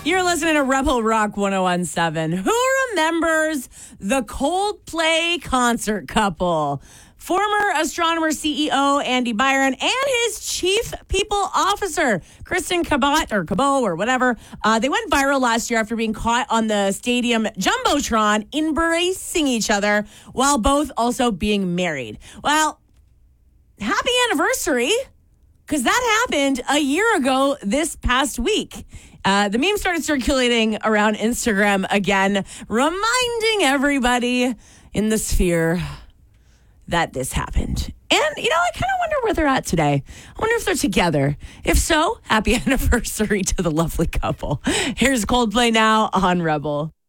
You're listening to Rebel Rock 1017. Who remembers the Coldplay concert couple? Former astronomer CEO Andy Byron and his chief people officer, Kristen Cabot or whatever. They went viral last year after being caught on the stadium Jumbotron embracing each other while both also being married. Well, happy anniversary, because that happened a year ago this past week. The meme started circulating around Instagram again, reminding everybody in the sphere that this happened. And, I kind of wonder where they're at today. I wonder if they're together. If so, happy anniversary to the lovely couple. Here's Coldplay now on Rebel.